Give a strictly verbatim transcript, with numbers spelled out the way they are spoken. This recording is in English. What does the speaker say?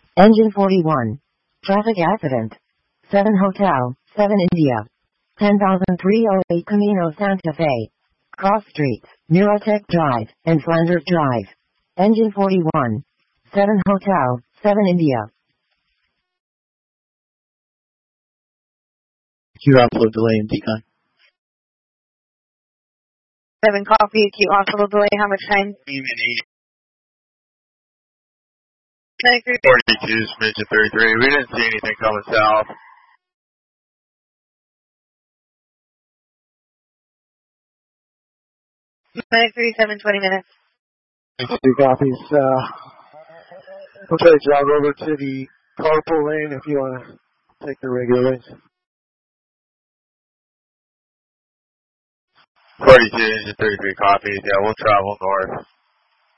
Engine forty-one. Traffic accident. seven Hotel, seven India. ten thousand three hundred eight Camino Santa Fe. Cross Streets, Neurotech Drive, and Flanders Drive. Engine forty-one. seven Hotel, seven India. Q offload delay in decon. seven Coffee, Q offload delay, how much time? forty-two, Smidge thirty-three. We didn't see anything coming south. ninety-three, seven, twenty minutes. Two copies. Uh, we'll try to jog over to the carpool lane if you want to take the regular lanes. forty-two, engine thirty-three copies. Yeah, we'll travel north.